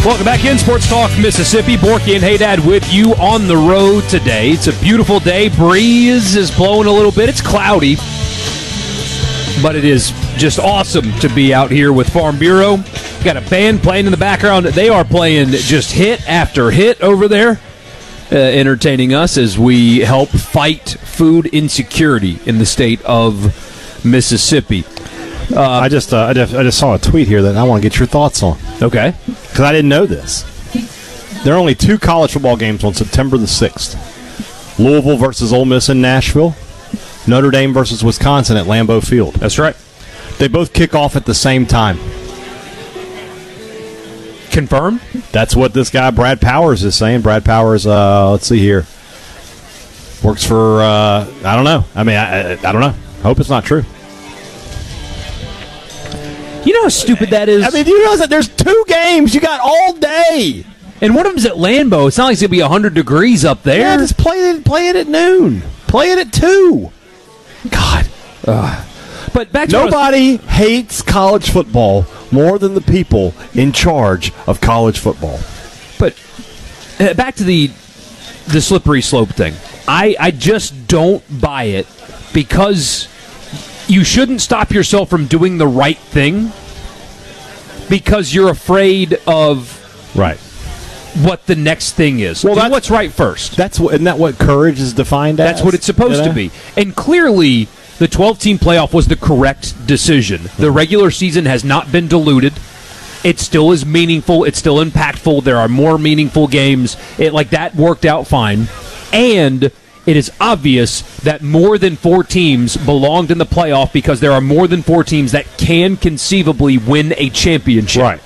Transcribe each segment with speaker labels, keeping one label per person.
Speaker 1: Welcome back in Sports Talk Mississippi. Borky and Haydad with you on the road today. It's a beautiful day. Breeze is blowing a little bit. It's cloudy, but it is just awesome to be out here with Farm Bureau. Got a band playing in the background. They are playing just hit after hit over there, entertaining us as we help fight food insecurity in the state of Mississippi.
Speaker 2: I just saw a tweet here that I want to get your thoughts on.
Speaker 1: Okay.
Speaker 2: Because I didn't know this. There are only 2 college football games on September the 6th. Louisville versus Ole Miss in Nashville. Notre Dame versus Wisconsin at Lambeau Field.
Speaker 1: That's right.
Speaker 2: They both kick off at the same time.
Speaker 1: Confirmed?
Speaker 2: That's what this guy, Brad Powers, is saying. Brad Powers, let's see here, works for, I don't know. I mean, I don't know. Hope it's not true.
Speaker 1: You know how stupid that is?
Speaker 2: I mean, do you realize that there's 2 games you got all day?
Speaker 1: And one of them's at Lambeau. It's not like it's going to be 100 degrees up there.
Speaker 2: Yeah, just play it at noon. Play it at 2. God.
Speaker 1: But back to
Speaker 2: nobody hates college football more than the people in charge of college football.
Speaker 1: But back to the slippery slope thing. I just don't buy it because you shouldn't stop yourself from doing the right thing because you're afraid of what the next thing is. Well, do what's right first.
Speaker 2: Isn't that what courage is defined as?
Speaker 1: That's what it's supposed to be. And clearly, the 12-team playoff was the correct decision. The regular season has not been diluted. It still is meaningful. It's still impactful. There are more meaningful games. That worked out fine. And it is obvious that more than 4 teams belonged in the playoff because there are more than 4 teams that can conceivably win a championship.
Speaker 2: Right.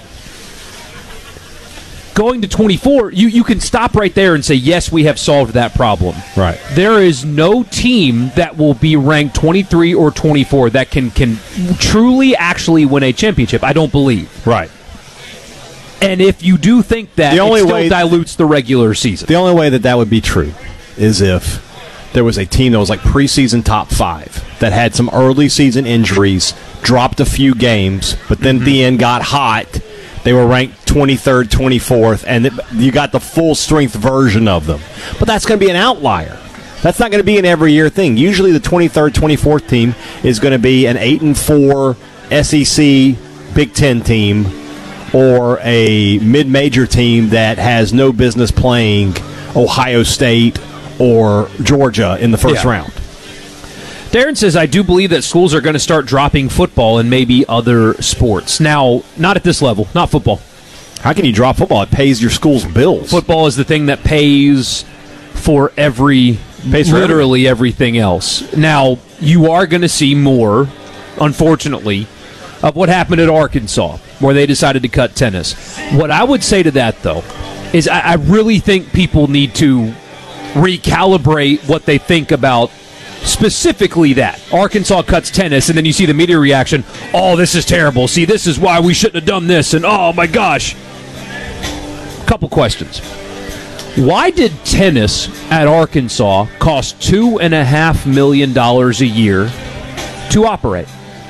Speaker 1: Going to 24, you can stop right there and say, yes, we have solved that problem.
Speaker 2: Right.
Speaker 1: There is no team that will be ranked 23 or 24 that can truly actually win a championship. I don't believe.
Speaker 2: Right.
Speaker 1: And if you do think that, it still dilutes the regular season.
Speaker 2: The only way that would be true is if there was a team that was like preseason top 5 that had some early season injuries, dropped a few games, but then at the end got hot. They were ranked 23rd, 24th, and you got the full-strength version of them. But that's going to be an outlier. That's not going to be an every-year thing. Usually the 23rd, 24th team is going to be an 8-4 SEC Big Ten team or a mid-major team that has no business playing Ohio State or Georgia in the first round.
Speaker 1: Darren says, I do believe that schools are going to start dropping football and maybe other sports. Now, not at this level, not football.
Speaker 2: How can you drop football? It pays your school's bills.
Speaker 1: Football is the thing that pays for literally everything else. Now, you are going to see more, unfortunately, of what happened at Arkansas, where they decided to cut tennis. What I would say to that, though, is I really think people need to recalibrate what they think about specifically that. Arkansas cuts tennis, and then you see the media reaction, oh, this is terrible. See, this is why we shouldn't have done this, and oh, my gosh. Couple questions. Why did tennis at Arkansas cost $2.5 million a year to operate?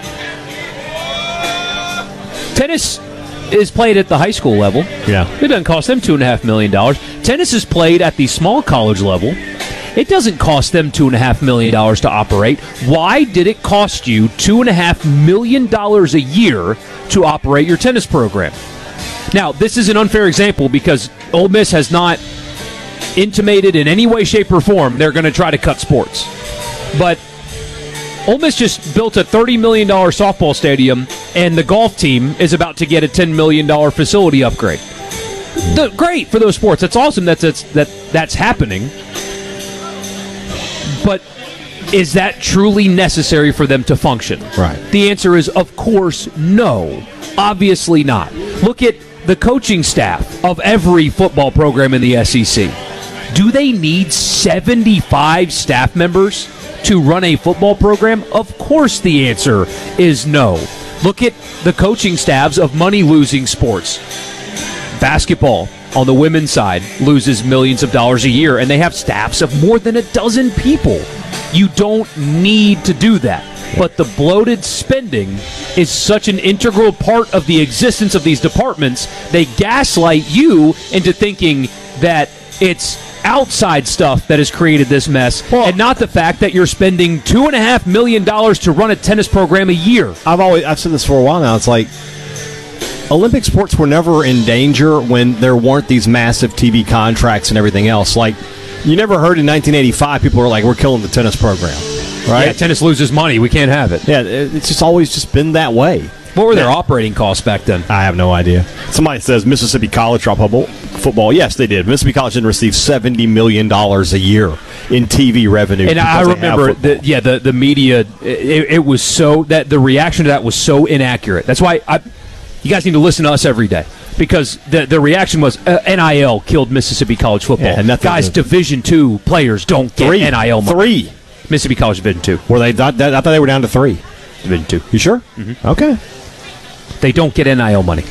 Speaker 1: Tennis is played at the high school level.
Speaker 2: Yeah.
Speaker 1: It doesn't cost them $2.5 million. Tennis is played at the small college level. It doesn't cost them $2.5 million to operate. Why did it cost you $2.5 million a year to operate your tennis program? Now, this is an unfair example because Ole Miss has not intimated in any way, shape, or form they're going to try to cut sports. But Ole Miss just built a $30 million softball stadium, and the golf team is about to get a $10 million facility upgrade. Great for those sports. That's awesome that's happening. But is that truly necessary for them to function?
Speaker 2: Right.
Speaker 1: The answer is, of course, no. Obviously not. Look at the coaching staff of every football program in the SEC. Do they need 75 staff members to run a football program? Of course the answer is no. Look at the coaching staffs of money-losing sports. Basketball, on the women's side, loses millions of dollars a year, and they have staffs of more than a dozen people. You don't need to do that. But the bloated spending is such an integral part of the existence of these departments, they gaslight you into thinking that it's outside stuff that has created this mess, and not the fact that you're spending $2.5 million to run a tennis program a year.
Speaker 2: I've said this for a while now. It's like Olympic sports were never in danger when there weren't these massive TV contracts and everything else. Like, you never heard in 1985 people were like, we're killing the tennis program, right?
Speaker 1: Yeah, tennis loses money. We can't have it.
Speaker 2: Yeah, it's just always just been that way.
Speaker 1: What were their operating costs back then?
Speaker 2: I have no idea. Somebody says Mississippi College dropped football. Yes, they did. Mississippi College didn't receive $70 million a year in TV revenue.
Speaker 1: And I remember, the media, it was so, that the reaction to that was so inaccurate. That's why you guys need to listen to us every day. Because the reaction was, NIL killed Mississippi College football.
Speaker 2: Yeah,
Speaker 1: guys, Division II players don't get NIL money.
Speaker 2: 3.
Speaker 1: Mississippi College Division II.
Speaker 2: Were they? I thought they were down to 3.
Speaker 1: Division II.
Speaker 2: You sure?
Speaker 1: Mm-hmm.
Speaker 2: Okay.
Speaker 1: They don't get NIL money.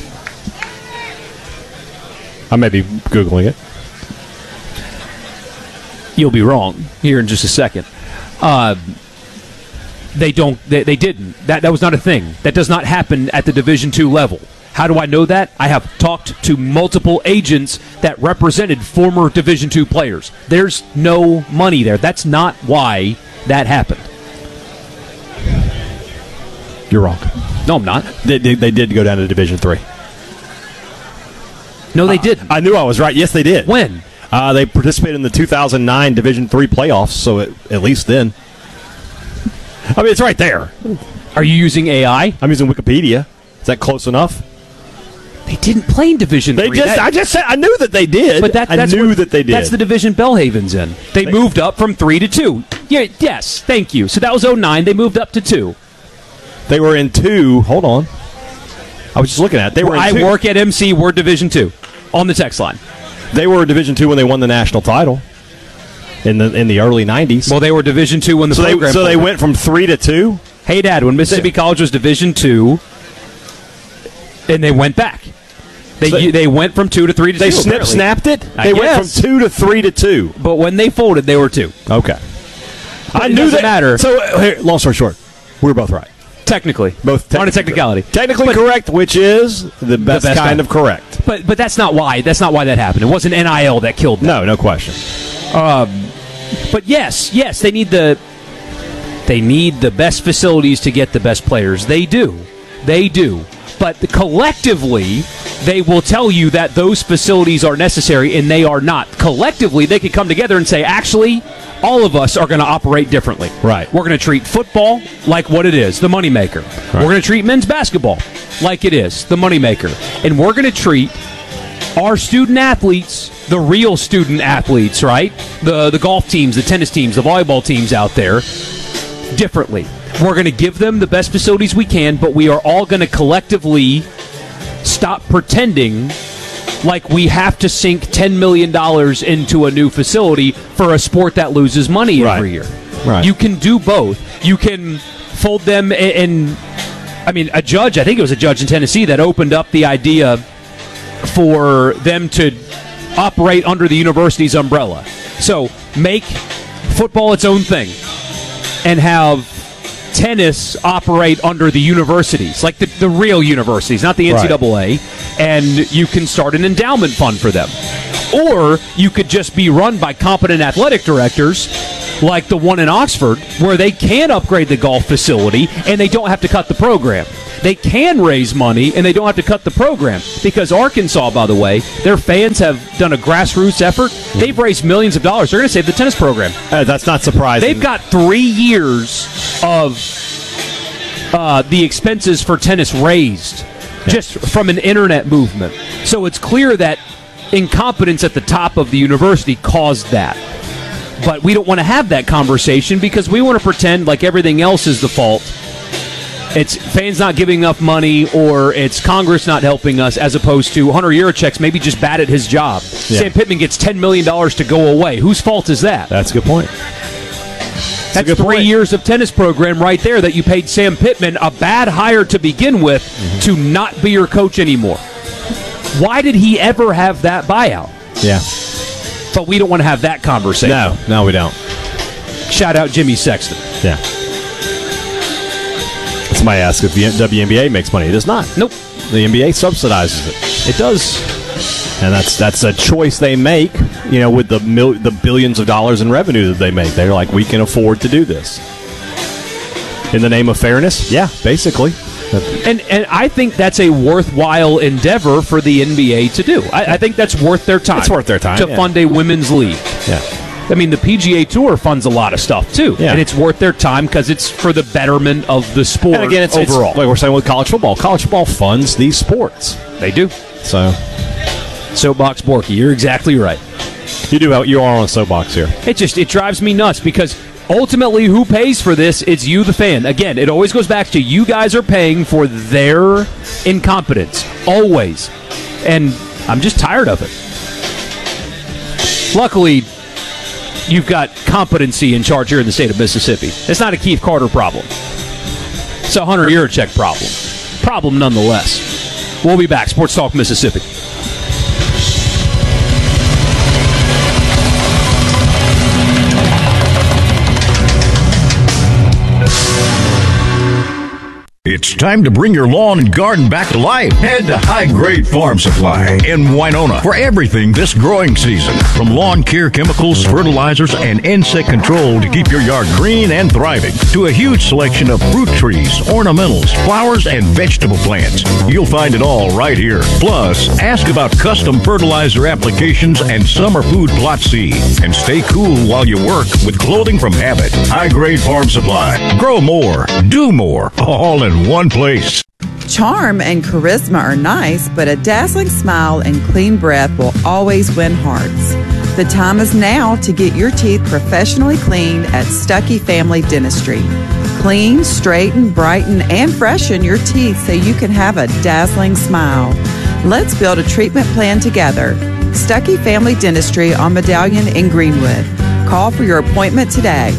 Speaker 2: I may be Googling it.
Speaker 1: You'll be wrong here in just a second. They don't. They didn't. That was not a thing. That does not happen at the Division II level. How do I know that? I have talked to multiple agents that represented former Division II players. There's no money there. That's not why that happened.
Speaker 2: You're wrong.
Speaker 1: No, I'm not.
Speaker 2: They did go down to Division III.
Speaker 1: No, they didn't.
Speaker 2: I knew I was right. Yes, they did.
Speaker 1: When?
Speaker 2: They participated in the 2009 Division III playoffs, so at least then. I mean, it's right there.
Speaker 1: Are you using AI?
Speaker 2: I'm using Wikipedia. Is that close enough?
Speaker 1: They didn't play in Division III.
Speaker 2: I just said I knew that they did.
Speaker 1: But
Speaker 2: I knew that they did.
Speaker 1: That's the division Bellhaven's in. They moved up from 3 to 2. Yeah, yes, thank you. So that was 09. They moved up to 2.
Speaker 2: They were in 2. Hold on. I was just looking at it. They were in 2.
Speaker 1: I work at MC. We're Division 2 on the text line.
Speaker 2: They were Division 2 when they won the national title in the early 90s.
Speaker 1: Well, they were Division 2 when the program.
Speaker 2: So they went from 3 to 2.
Speaker 1: Hey, Dad, when Mississippi College was Division 2, and they went back. They went from 2 to 3 to 2.
Speaker 2: They snapped it? They went from 2 to 3 to 2.
Speaker 1: But when they folded, they were 2.
Speaker 2: Okay.
Speaker 1: But I knew that matter.
Speaker 2: So, here, long story short, we were both right.
Speaker 1: Technically.
Speaker 2: Both
Speaker 1: on a technicality.
Speaker 2: Technically correct, which is the best kind of correct.
Speaker 1: But that's not why. That's not why that happened. It wasn't NIL that killed them.
Speaker 2: No question.
Speaker 1: But yes, they need the best facilities to get the best players. They do. But collectively, they will tell you that those facilities are necessary, and they are not. Collectively, they could come together and say, actually, all of us are going to operate differently.
Speaker 2: Right.
Speaker 1: We're going to treat football like what it is, the moneymaker. Right. We're going to treat men's basketball like it is, the moneymaker. And we're going to treat our student athletes, the real student athletes, right? The golf teams, the tennis teams, the volleyball teams out there, differently. We're going to give them the best facilities we can, but we are all going to collectively stop pretending like we have to sink $10 million into a new facility for a sport that loses money every year.
Speaker 2: Right.
Speaker 1: You can do both. You can fold them in. I mean, I think it was a judge in Tennessee that opened up the idea for them to operate under the university's umbrella. So make football its own thing and have tennis operate under the universities, like the real universities, not the NCAA, right. And you can start an endowment fund for them. Or you could just be run by competent athletic directors like the one in Oxford, where they can upgrade the golf facility and they don't have to cut the program. They can raise money and they don't have to cut the program. Because Arkansas, by the way, their fans have done a grassroots effort. They've raised millions of dollars. They're going to save the tennis program.
Speaker 2: That's not surprising.
Speaker 1: They've got 3 years of the expenses for tennis raised just from an internet movement. So it's clear that incompetence at the top of the university caused that. But we don't want to have that conversation because we want to pretend like everything else is the fault. It's fans not giving enough money, or it's Congress not helping us, as opposed to Hunter Yurachek's maybe just bad at his job. Yeah. Sam Pittman gets $10 million to go away. Whose fault is that?
Speaker 2: That's a good point.
Speaker 1: That's 3 years of tennis program right there that you paid Sam Pittman, a bad hire to begin with, to not be your coach anymore. Why did he ever have that buyout?
Speaker 2: Yeah.
Speaker 1: But we don't want to have that conversation.
Speaker 2: No, we don't.
Speaker 1: Shout out Jimmy Sexton.
Speaker 2: Yeah. Somebody asked if the WNBA makes money. It does not.
Speaker 1: Nope.
Speaker 2: The NBA subsidizes it.
Speaker 1: It does.
Speaker 2: And that's a choice they make, with the billions of dollars in revenue that they make. They're like, we can afford to do this. In the name of fairness? Yeah, basically.
Speaker 1: And I think that's a worthwhile endeavor for the NBA to do. I think that's worth their time.
Speaker 2: It's worth their time.
Speaker 1: To fund a women's league.
Speaker 2: Yeah.
Speaker 1: I mean, the PGA Tour funds a lot of stuff, too.
Speaker 2: Yeah.
Speaker 1: And it's worth their time because it's for the betterment of the sport
Speaker 2: and again, it's
Speaker 1: overall.
Speaker 2: like we're saying with college football. College football funds these sports.
Speaker 1: They do.
Speaker 2: So,
Speaker 1: Soapbox Borky, you're exactly right.
Speaker 2: You are on a soapbox here.
Speaker 1: It drives me nuts because ultimately who pays for this is you, the fan. Again, it always goes back to you guys are paying for their incompetence. Always. And I'm just tired of it. Luckily, you've got competency in charge here in the state of Mississippi. It's not a Keith Carter problem. It's a Hunter Yurachek problem. Problem nonetheless. We'll be back. Sports Talk Mississippi.
Speaker 3: It's time to bring your lawn and garden back to life. Head to High Grade Farm Supply in Winona for everything this growing season. From lawn care chemicals, fertilizers, and insect control to keep your yard green and thriving, to a huge selection of fruit trees, ornamentals, flowers, and vegetable plants. You'll find it all right here. Plus, ask about custom fertilizer applications and summer food plot seed. And stay cool while you work with clothing from Habit. High Grade Farm Supply. Grow more, do more, all in one place.
Speaker 4: Charm and charisma are nice, but a dazzling smile and clean breath will always win hearts. The time is now to get your teeth professionally cleaned at Stuckey Family Dentistry. Clean, straighten, brighten, and freshen your teeth so you can have a dazzling smile. Let's build a treatment plan together. Stuckey Family Dentistry on Medallion in Greenwood. Call for your appointment today.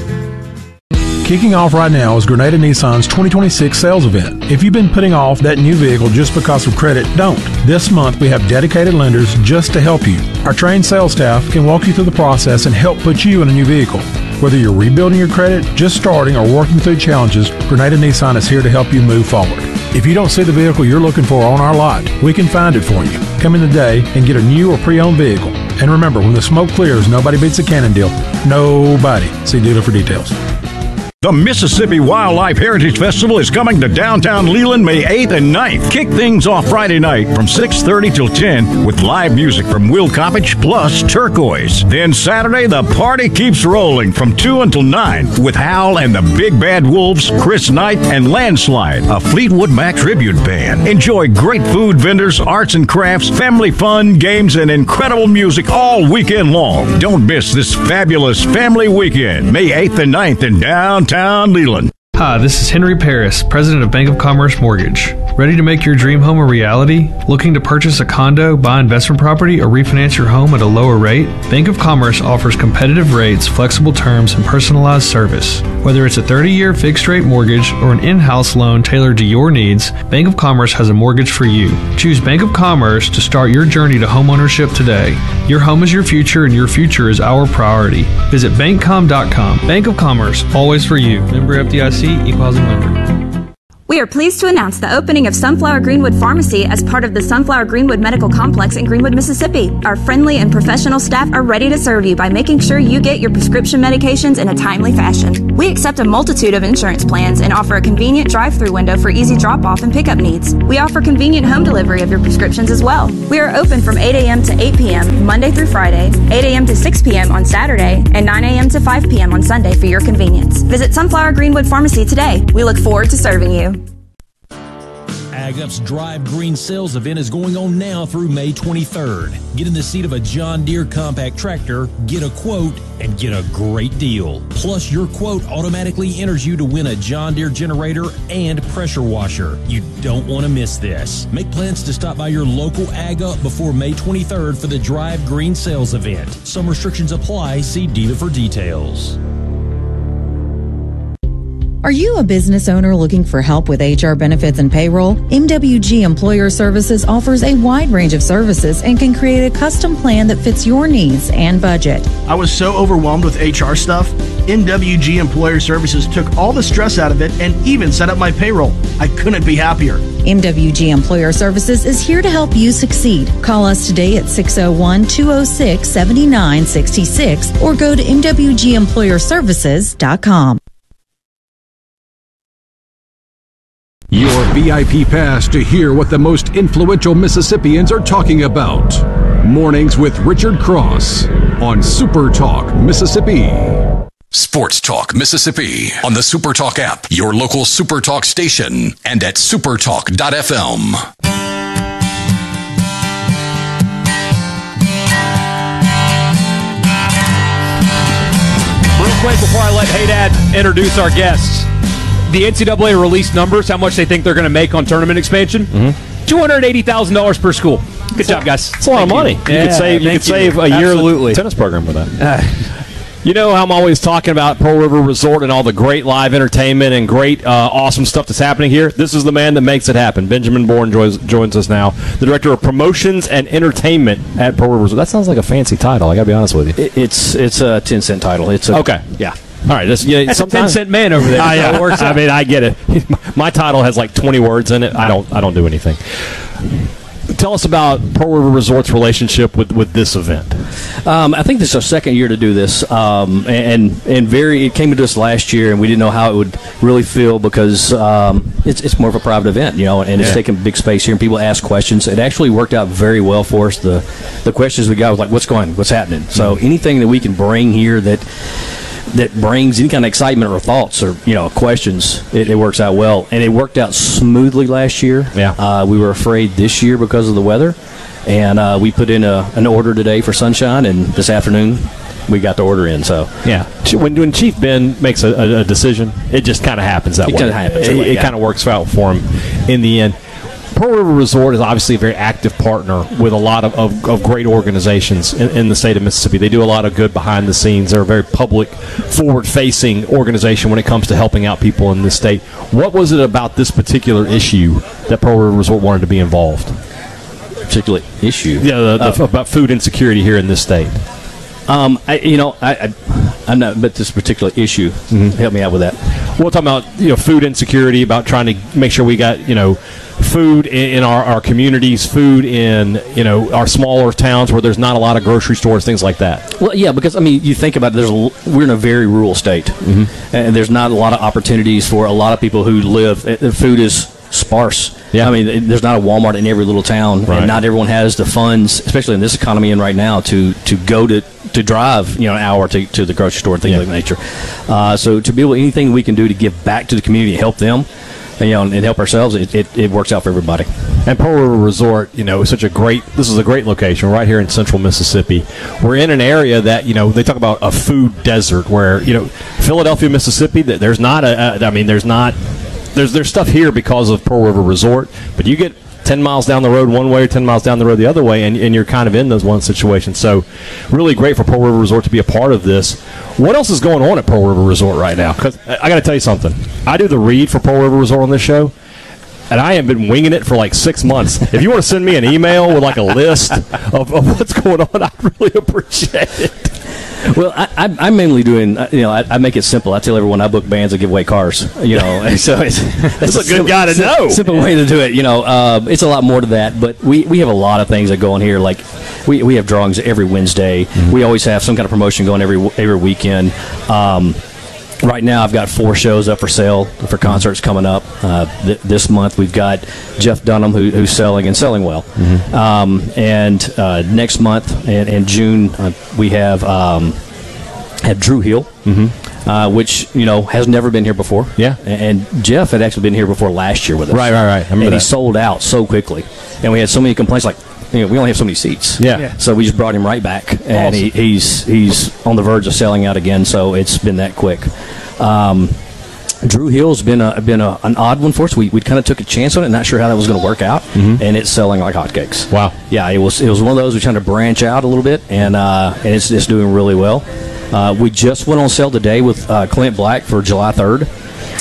Speaker 5: Kicking off right now is Grenada Nissan's 2026 sales event. If you've been putting off that new vehicle just because of credit, don't. This month, we have dedicated lenders just to help you. Our trained sales staff can walk you through the process and help put you in a new vehicle. Whether you're rebuilding your credit, just starting, or working through challenges, Grenada Nissan is here to help you move forward. If you don't see the vehicle you're looking for on our lot, we can find it for you. Come in today and get a new or pre-owned vehicle. And remember, when the smoke clears, nobody beats a Cannon deal. Nobody. See dealer for details.
Speaker 3: The Mississippi Wildlife Heritage Festival is coming to downtown Leland May 8th and 9th. Kick things off Friday night from 6:30 till 10 with live music from Will Coppage plus Turquoise. Then Saturday, the party keeps rolling from 2 until 9 with Howl and the Big Bad Wolves, Chris Knight, and Landslide, a Fleetwood Mac tribute band. Enjoy great food vendors, arts and crafts, family fun, games, and incredible music all weekend long. Don't miss this fabulous family weekend, May 8th and 9th in downtown Leland.
Speaker 6: Hi, this is Henry Paris, president of Bank of Commerce Mortgage. Ready to make your dream home a reality? Looking to purchase a condo, buy investment property, or refinance your home at a lower rate? Bank of Commerce offers competitive rates, flexible terms, and personalized service. Whether it's a 30-year fixed-rate mortgage or an in-house loan tailored to your needs, Bank of Commerce has a mortgage for you. Choose Bank of Commerce to start your journey to homeownership today. Your home is your future, and your future is our priority. Visit bankcom.com. Bank of Commerce, always for you. Member FDIC, Equal Housing Lender.
Speaker 7: We are pleased to announce the opening of Sunflower Greenwood Pharmacy as part of the Sunflower Greenwood Medical Complex in Greenwood, Mississippi. Our friendly and professional staff are ready to serve you by making sure you get your prescription medications in a timely fashion. We accept a multitude of insurance plans and offer a convenient drive-through window for easy drop-off and pickup needs. We offer convenient home delivery of your prescriptions as well. We are open from 8 a.m. to 8 p.m. Monday through Friday, 8 a.m. to 6 p.m. on Saturday, and 9 a.m. to 5 p.m. on Sunday for your convenience. Visit Sunflower Greenwood Pharmacy today. We look forward to serving you.
Speaker 8: AgUp's Drive Green sales event is going on now through May 23rd. Get in the seat of a John Deere compact tractor, get a quote, and get a great deal. Plus, your quote automatically enters you to win a John Deere generator and pressure washer. You don't want to miss this. Make plans to stop by your local AgUp before May 23rd for the Drive Green sales event. Some restrictions apply. See dealer for details.
Speaker 9: Are you a business owner looking for help with HR benefits and payroll? MWG Employer Services offers a wide range of services and can create a custom plan that fits your needs and budget.
Speaker 10: I was so overwhelmed with HR stuff. MWG Employer Services took all the stress out of it and even set up my payroll. I couldn't be happier.
Speaker 9: MWG Employer Services is here to help you succeed. Call us today at 601-206-7966 or go to MWGEmployerServices.com.
Speaker 11: Your VIP pass to hear what the most influential Mississippians are talking about. Mornings with Richard Cross on Super Talk Mississippi.
Speaker 12: Sports Talk Mississippi on the Super Talk app, your local Super Talk station, and at supertalk.fm.
Speaker 1: Real quick before I let Haydad introduce our guests, the NCAA released numbers, how much they think they're going to make on tournament expansion. $280,000 per school. Good job, guys.
Speaker 2: It's a lot of money. You could save a year of the tennis program with that. You know how I'm always talking about Pearl River Resort and all the great live entertainment and great, awesome stuff that's happening here? This is the man that makes it happen. Benjamin Bourne joins us now, the Director of Promotions and Entertainment at Pearl River Resort. That sounds like a fancy title, I got to be honest with you.
Speaker 13: It's a 10-cent title.
Speaker 2: Okay.
Speaker 13: Yeah.
Speaker 2: All right, that's a
Speaker 1: 10-cent man over there.
Speaker 2: I mean, I get it. My title has like 20 words in it. I don't do anything. Tell us about Pearl River Resort's relationship with this event.
Speaker 13: I think this is our second year to do this, it came to us last year, and we didn't know how it would really feel because it's more of a private event, and it's taking big space here, and people ask questions. It actually worked out very well for us. The questions we got was like, what's happening? So anything that we can bring here that brings any kind of excitement or thoughts or questions, it works out well, and it worked out smoothly last year. We were afraid this year because of the weather, and we put in an order today for sunshine, and this afternoon we got the order in. So
Speaker 2: when Chief Ben makes a decision, it just kind of happens that way. It kind of works out for him in the end. Pearl River Resort is obviously a very active partner with a lot of great organizations in the state of Mississippi. They do a lot of good behind the scenes. They're a very public, forward-facing organization when it comes to helping out people in this state. What was it about this particular issue that Pearl River Resort wanted to be involved?
Speaker 13: Particular issue?
Speaker 2: Yeah, about food insecurity here in this state.
Speaker 13: I'm not, but this particular issue, help me out with that.
Speaker 2: We're talking about food insecurity, about trying to make sure we got food in our communities, food in our smaller towns where there's not a lot of grocery stores, things like that.
Speaker 13: Well, yeah, because you think about it. We're in a very rural state, and there's not a lot of opportunities for a lot of people who live. Food is sparse.
Speaker 2: Yeah.
Speaker 13: I mean, there's not a Walmart in every little town, and not everyone has the funds, especially in this economy and right now, to go to drive an hour to the grocery store and things of that nature. So to be able anything we can do to give back to the community, help them, and help ourselves, it works out for everybody.
Speaker 2: And Pearl River Resort, this is a great location right here in central Mississippi. We're in an area that, they talk about a food desert where, Philadelphia, Mississippi, there's stuff here because of Pearl River Resort, but you get 10 miles down the road one way or 10 miles down the road the other way, and you're kind of in those one situations. So really great for Pearl River Resort to be a part of this. What else is going on at Pearl River Resort right now? Because I got to tell you something. I do the read for Pearl River Resort on this show, and I have been winging it for like 6 months. If you want to send me an email with like a list of what's going on, I'd really appreciate it.
Speaker 13: Well, I'm mainly doing, I make it simple. I tell everyone I book bands and give away cars, so that's
Speaker 2: a good guy to know.
Speaker 13: Simple way to do it, it's a lot more to that, but we have a lot of things that go on here. Like we have drawings every Wednesday. We always have some kind of promotion going every weekend. Right now, I've got 4 shows up for sale for concerts coming up. This month, we've got Jeff Dunham, who's selling well. And next month, in June, we have Drew Hill, which has never been here before.
Speaker 2: Yeah,
Speaker 13: and Jeff had actually been here before last year with us.
Speaker 2: Right.
Speaker 13: He sold out so quickly, and we had so many complaints like, we only have so many seats.
Speaker 2: Yeah.
Speaker 13: So we just brought him right back, and awesome. He's on the verge of selling out again. So it's been that quick. Drew Hill's been an odd one for us. We kind of took a chance on it, not sure how that was going to work out, and it's selling like hotcakes.
Speaker 2: Wow.
Speaker 13: Yeah, it was one of those we trying to branch out a little bit, and it's doing really well. We just went on sale today with Clint Black for July 3rd.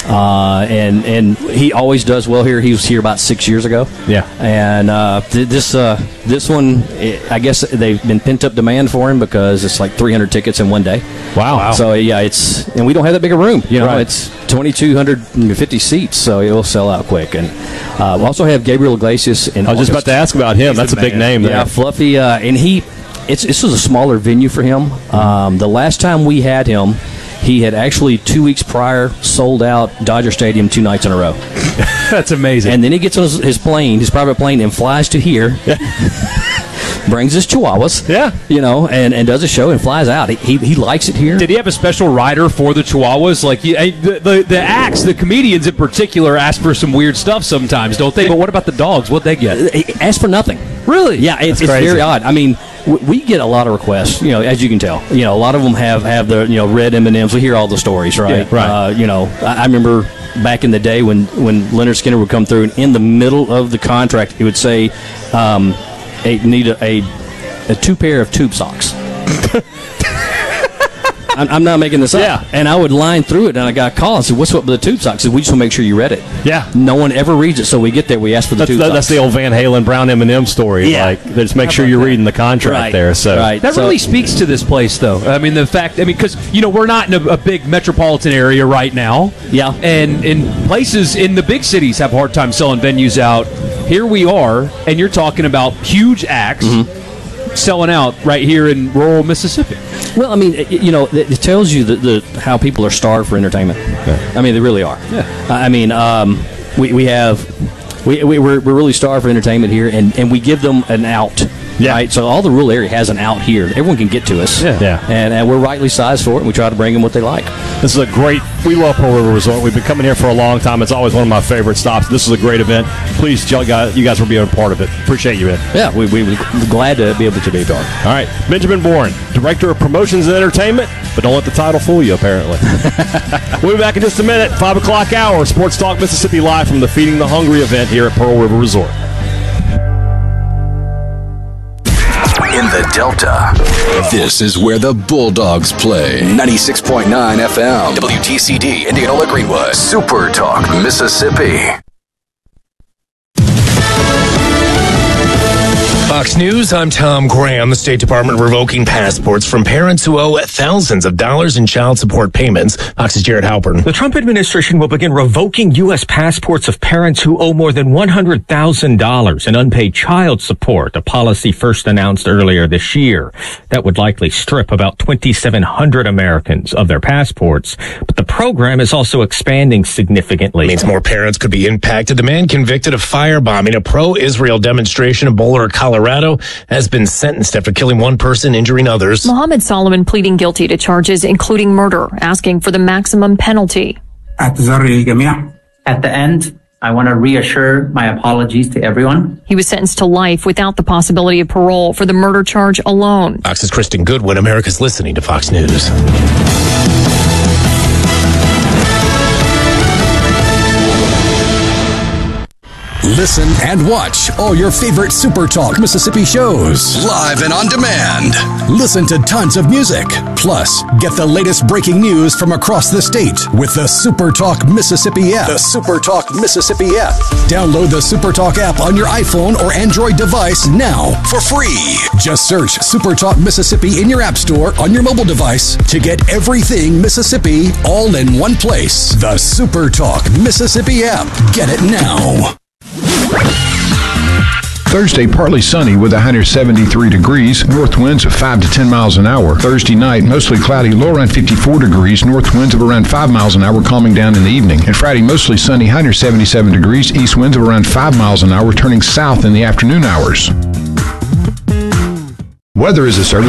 Speaker 13: and he always does well here. He was here about 6 years ago.
Speaker 2: Yeah.
Speaker 13: And this one, I guess they've been pent up demand for him because it's like 300 tickets in one day.
Speaker 2: Wow.
Speaker 13: So yeah, and we don't have that big a room.
Speaker 2: Right.
Speaker 13: It's 2,250 seats, so it'll sell out quick. And we also have Gabriel Iglesias. I
Speaker 2: was just about to ask about him. That's a big name there.
Speaker 13: Yeah, Fluffy, and this was a smaller venue for him. The last time we had him, he had actually 2 weeks prior sold out Dodger Stadium 2 nights in a row.
Speaker 1: That's amazing.
Speaker 13: And then he gets on his plane, his private plane, and flies to here. Brings his chihuahuas, and does a show and flies out. He likes it here.
Speaker 1: Did he have a special rider for the chihuahuas? Like the acts, the comedians in particular, ask for some weird stuff sometimes, don't they? But what about the dogs? What'd they get?
Speaker 13: Ask for nothing.
Speaker 1: Really?
Speaker 13: Yeah, it's very odd. I mean, we get a lot of requests. As you can tell, a lot of them have the red M&Ms. We hear all the stories, right?
Speaker 2: Yeah, right.
Speaker 13: I remember back in the day when Leonard Skinner would come through, and in the middle of the contract, he would say, need a 2 pair of tube socks. I'm not making this up.
Speaker 2: Yeah.
Speaker 13: And I would line through it, and I got a call and said, "What's up with the tube socks?" I said, "We just want to make sure you read it."
Speaker 2: Yeah.
Speaker 13: No one ever reads it, so we get there, we ask for the tube socks.
Speaker 2: That's the old Van Halen Brown M&M story.
Speaker 13: Yeah.
Speaker 2: Like, just make sure you're reading the contract there. So
Speaker 1: That really speaks to this place, though. I mean, because we're not in a big metropolitan area right now.
Speaker 13: Yeah.
Speaker 1: And places in the big cities have a hard time selling venues out. Here we are, and you're talking about huge acts. Mm-hmm. Selling out right here in rural Mississippi.
Speaker 13: Well, I mean, it tells you how people are starved for entertainment. Okay. I mean, they really are.
Speaker 1: Yeah.
Speaker 13: I mean, we're really starved for entertainment here, and we give them an out. Yeah. Right? So all the rural area has an out here. Everyone can get to us.
Speaker 2: Yeah.
Speaker 13: And we're rightly sized for it, and we try to bring them what they like.
Speaker 2: This is we love Pearl River Resort. We've been coming here for a long time. It's always one of my favorite stops. This is a great event. Please, you guys for being a part of it. Appreciate you, man.
Speaker 13: Yeah, we're glad to be able to be a part.
Speaker 2: All right. Benjamin Bourne, Director of Promotions and Entertainment, but don't let the title fool you, apparently. We'll be back in just a minute. 5 o'clock hour, Sports Talk Mississippi live from the Feeding the Hungry event here at Pearl River Resort.
Speaker 12: In the Delta, this is where the Bulldogs play. 96.9 FM, WTCD, Indianola Greenwood, Super Talk, Mississippi.
Speaker 14: Fox News, I'm Tom Graham. The State Department revoking passports from parents who owe thousands of dollars in child support payments. Fox's Jared Halpern.
Speaker 15: The Trump administration will begin revoking U.S. passports of parents who owe more than $100,000 in unpaid child support, a policy first announced earlier this year. That would likely strip about 2,700 Americans of their passports. But the program is also expanding significantly.
Speaker 14: It means more parents could be impacted. A man convicted of firebombing a pro-Israel demonstration in Boulder, Colorado, has been sentenced after killing one person, injuring others.
Speaker 16: Mohammed Solomon pleading guilty to charges including murder, asking for the maximum penalty.
Speaker 17: At the end, I want to reassure my apologies to everyone.
Speaker 16: He was sentenced to life without the possibility of parole for the murder charge alone.
Speaker 14: Fox's Kristen Goodwin. America's listening to Fox News.
Speaker 12: Listen and watch all your favorite Super Talk Mississippi shows live and on demand. Listen to tons of music. Plus, get the latest breaking news from across the state with the Super Talk Mississippi app. The Super Talk Mississippi app. Download the Super Talk app on your iPhone or Android device now for free. Just search Super Talk Mississippi in your app store on your mobile device to get everything Mississippi all in one place. The Super Talk Mississippi app. Get it now.
Speaker 18: Thursday, partly sunny with a high near 73 degrees, north winds of 5 to 10 miles an hour. Thursday night, mostly cloudy, low around 54 degrees, north winds of around 5 miles an hour, calming down in the evening. And Friday, mostly sunny, high near 77 degrees, east winds of around 5 miles an hour, turning south in the afternoon hours. Weather is a service